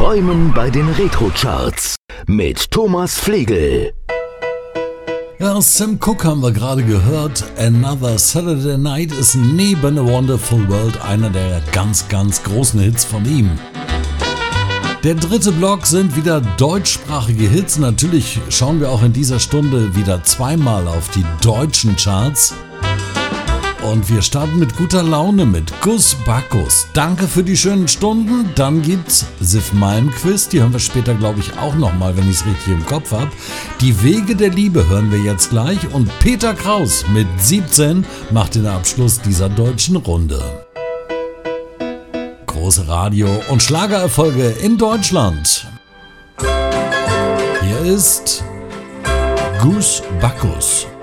Träumen bei den Retro-Charts mit Thomas Flegel. Ja, Sam Cooke haben wir gerade gehört. Another Saturday Night ist neben A Wonderful World einer der ganz, ganz großen Hits von ihm. Der dritte Block sind wieder deutschsprachige Hits. Natürlich schauen wir auch in dieser Stunde wieder zweimal auf die deutschen Charts. Und wir starten mit guter Laune mit Gus Backus. Danke für die schönen Stunden. Dann gibt's Sif Malmquist. Die hören wir später, glaube ich, auch nochmal, wenn ich es richtig im Kopf habe. Die Wege der Liebe hören wir jetzt gleich. Und Peter Kraus mit 17 macht den Abschluss dieser deutschen Runde. Große Radio- und Schlagererfolge in Deutschland. Hier ist Gus Backus.